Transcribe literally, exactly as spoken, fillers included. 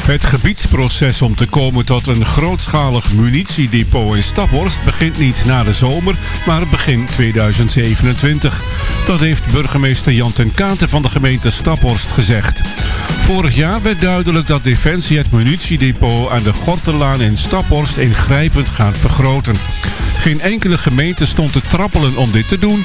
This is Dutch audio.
Het gebiedsproces om te komen tot een grootschalig munitiedepot in Staphorst begint niet na de zomer, maar begin tweeduizend zevenentwintig. Dat heeft burgemeester Jan ten Katen van de gemeente Staphorst gezegd. Vorig jaar werd duidelijk dat Defensie het munitiedepot aan de Gortellaan in Staphorst ingrijpend gaat vergroten. Geen enkele gemeente stond te trappelen om dit te doen,